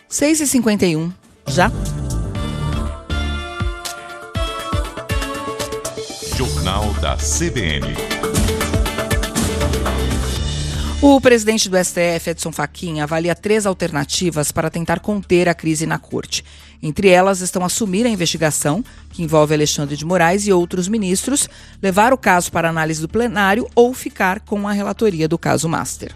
6h51, já? Jornal da CBN. O presidente do STF, Edson Fachin, avalia 3 alternativas para tentar conter a crise na corte. Entre elas estão assumir a investigação, que envolve Alexandre de Moraes e outros ministros, levar o caso para análise do plenário ou ficar com a relatoria do caso Master.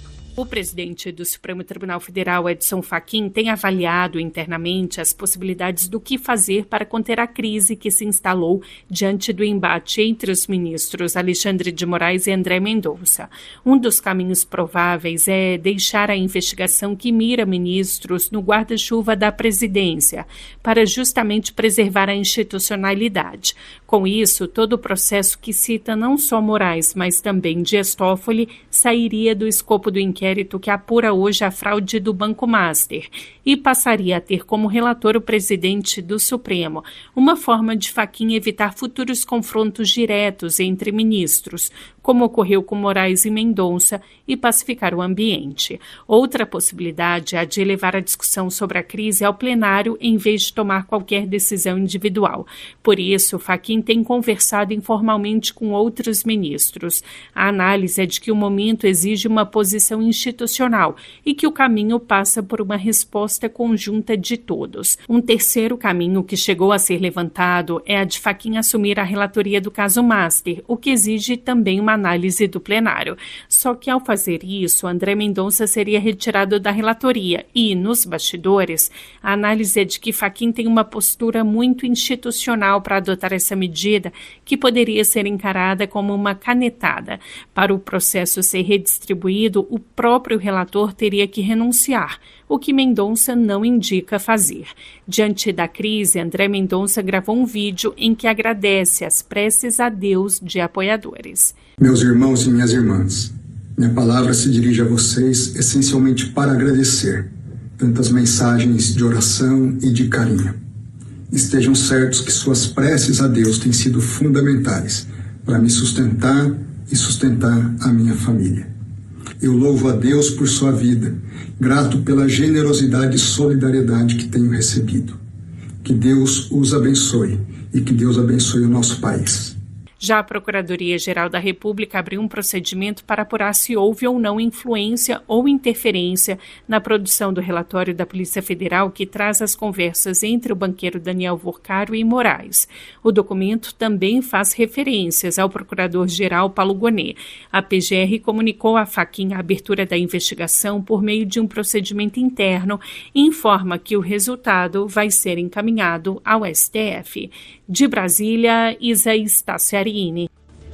O presidente do Supremo Tribunal Federal, Edson Fachin, tem avaliado internamente as possibilidades do que fazer para conter a crise que se instalou diante do embate entre os ministros Alexandre de Moraes e André Mendonça. Um dos caminhos prováveis é deixar a investigação que mira ministros no guarda-chuva da presidência, para justamente preservar a institucionalidade. Com isso, todo o processo que cita não só Moraes, mas também Dias Toffoli, sairia do escopo do inquérito que apura hoje a fraude do Banco Master e passaria a ter como relator o presidente do Supremo, uma forma de Fachin evitar futuros confrontos diretos entre ministros, como ocorreu com Moraes e Mendonça, e pacificar o ambiente. Outra possibilidade é a de levar a discussão sobre a crise ao plenário em vez de tomar qualquer decisão individual. Por isso, Fachin tem conversado informalmente com outros ministros. A análise é de que o momento exige uma posição institucional e que o caminho passa por uma resposta conjunta de todos. Um terceiro caminho que chegou a ser levantado é a de Fachin assumir a relatoria do caso Master, o que exige também uma análise do plenário. Só que ao fazer isso, André Mendonça seria retirado da relatoria e, nos bastidores, a análise é de que Fachin tem uma postura muito institucional para adotar essa medida, que poderia ser encarada como uma canetada. Para o processo ser redistribuído, o próprio relator teria que renunciar, o que Mendonça não indica fazer. Diante da crise, André Mendonça gravou um vídeo em que agradece as preces a Deus de apoiadores. Meus irmãos e minhas irmãs, minha palavra se dirige a vocês essencialmente para agradecer tantas mensagens de oração e de carinho. Estejam certos que suas preces a Deus têm sido fundamentais para me sustentar e sustentar a minha família. Eu louvo a Deus por sua vida, grato pela generosidade e solidariedade que tenho recebido. Que Deus os abençoe e que Deus abençoe o nosso país. Já a Procuradoria-Geral da República abriu um procedimento para apurar se houve ou não influência ou interferência na produção do relatório da Polícia Federal que traz as conversas entre o banqueiro Daniel Vorcaro e Moraes. O documento também faz referências ao Procurador-Geral Paulo Gonet. A PGR comunicou a Fachin a abertura da investigação por meio de um procedimento interno e informa que o resultado vai ser encaminhado ao STF. De Brasília, Isaías Tassiarini.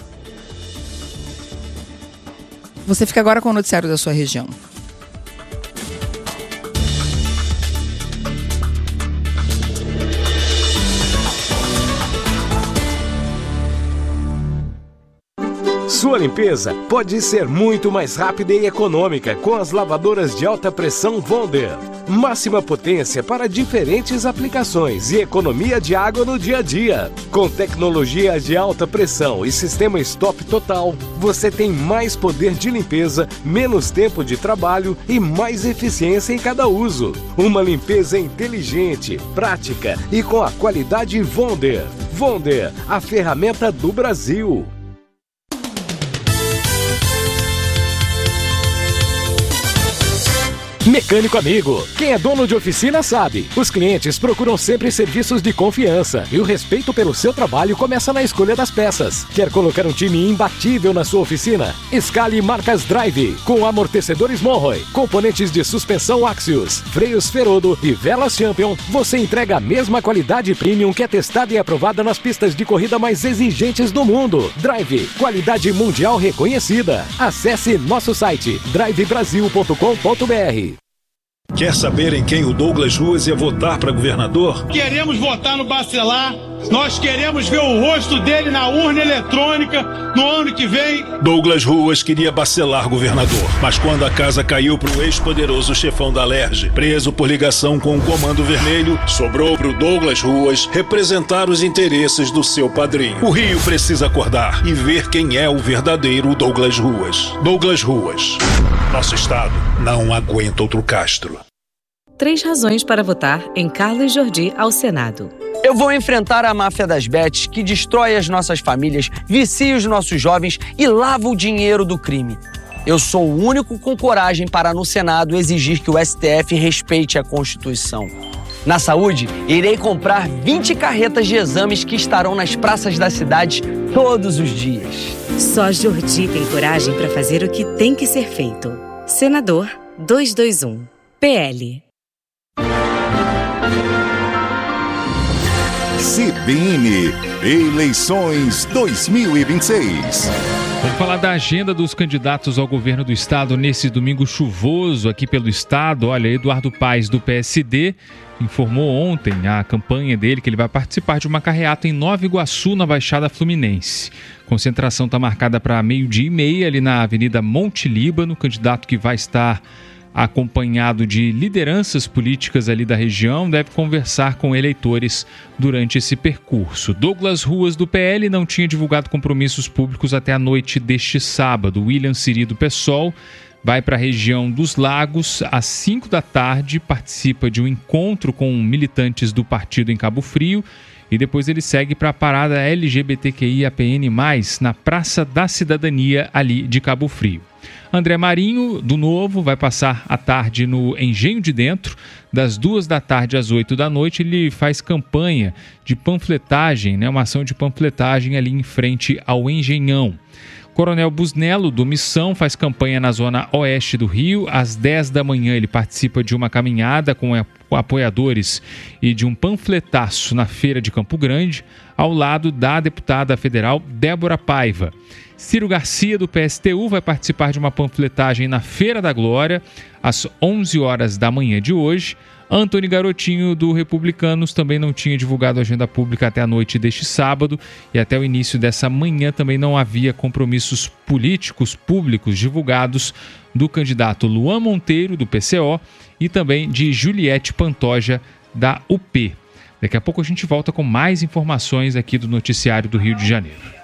Você fica agora com o noticiário da sua região. Sua limpeza pode ser muito mais rápida e econômica com as lavadoras de alta pressão Wonder. Máxima potência para diferentes aplicações e economia de água no dia a dia. Com tecnologia de alta pressão e sistema stop total, você tem mais poder de limpeza, menos tempo de trabalho e mais eficiência em cada uso. Uma limpeza inteligente, prática e com a qualidade Wonder. Wonder, a ferramenta do Brasil. Mecânico amigo, quem é dono de oficina sabe. Os clientes procuram sempre serviços de confiança e o respeito pelo seu trabalho começa na escolha das peças. Quer colocar um time imbatível na sua oficina? Escale marcas Drive, com amortecedores Monroe, componentes de suspensão Axios, freios Ferodo e velas Champion. Você entrega a mesma qualidade premium que é testada e aprovada nas pistas de corrida mais exigentes do mundo. Drive, qualidade mundial reconhecida. Acesse nosso site drivebrasil.com.br. Quer saber em quem o Douglas Ruas ia votar para governador? Queremos votar no Bacelar. Nós queremos ver o rosto dele na urna eletrônica no ano que vem. Douglas Ruas queria Bacelar governador, mas quando a casa caiu pro ex-poderoso chefão da Alerj, preso por ligação com o Comando Vermelho, sobrou pro Douglas Ruas representar os interesses do seu padrinho. O Rio precisa acordar e ver quem é o verdadeiro Douglas Ruas. Douglas Ruas. Nosso estado não aguenta outro Castro. 3 razões para votar em Carlos Jordi ao Senado. Eu vou enfrentar a máfia das bets que destrói as nossas famílias, vicia os nossos jovens e lava o dinheiro do crime. Eu sou o único com coragem para, no Senado, exigir que o STF respeite a Constituição. Na saúde, irei comprar 20 carretas de exames que estarão nas praças da cidade todos os dias. Só Jordi tem coragem para fazer o que tem que ser feito. Senador 221, PL. CBN Eleições 2026. Vamos falar da agenda dos candidatos ao governo do estado nesse domingo chuvoso aqui pelo estado. Olha, Eduardo Paes, do PSD, informou ontem a campanha dele que ele vai participar de uma carreata em Nova Iguaçu, na Baixada Fluminense. A concentração está marcada para 12:30 ali na Avenida Monte Líbano. O candidato que vai estar acompanhado de lideranças políticas ali da região, deve conversar com eleitores durante esse percurso. Douglas Ruas, do PL, não tinha divulgado compromissos públicos até a noite deste sábado. William Siri, do PSOL, vai para a região dos Lagos às 5 da tarde, participa de um encontro com militantes do partido em Cabo Frio e depois ele segue para a parada LGBTQIAPN+, na Praça da Cidadania, ali de Cabo Frio. André Marinho, do Novo, vai passar a tarde no Engenho de Dentro. Das 2 da tarde às 8 da noite, ele faz campanha de panfletagem, uma ação de panfletagem ali em frente ao Engenhão. Coronel Busnello, do Missão, faz campanha na zona oeste do Rio. Às 10 da manhã, ele participa de uma caminhada com apoiadores e de um panfletaço na Feira de Campo Grande, ao lado da deputada federal Débora Paiva. Ciro Garcia, do PSTU, vai participar de uma panfletagem na Feira da Glória, às 11 horas da manhã de hoje. Antony Garotinho, do Republicanos, também não tinha divulgado a agenda pública até a noite deste sábado e até o início dessa manhã também não havia compromissos políticos públicos divulgados do candidato Luan Monteiro, do PCO, e também de Juliette Pantoja, da UP. Daqui a pouco a gente volta com mais informações aqui do Noticiário do Rio de Janeiro.